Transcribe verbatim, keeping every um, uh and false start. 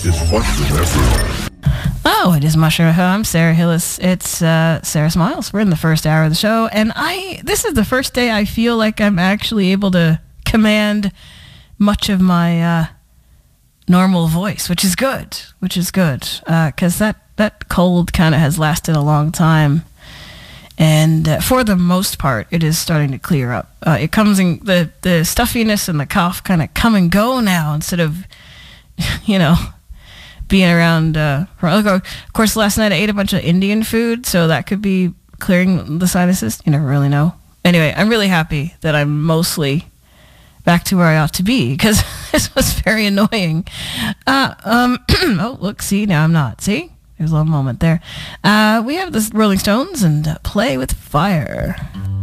It's Mushroom everywhere. Oh, it is Mushroom. I'm Sarah Hillis. It's uh, Sarah Smiles. We're in the first hour of the show, and I. This is the first day I feel like I'm actually able to command much of my uh, normal voice, which is good. Which is good because uh, that that cold kind of has lasted a long time, and uh, for the most part, it is starting to clear up. Uh, it comes in the the stuffiness and the cough kind of come and go now instead of, you know. Being around, uh, of course, last night I ate a bunch of Indian food, so that could be clearing the sinuses. You never really know. Anyway, I'm really happy that I'm mostly back to where I ought to be, because this was very annoying. Uh, um, oh, look, see, now I'm not. See? There's a little moment there. Uh, we have the Rolling Stones and uh, Play with Fire.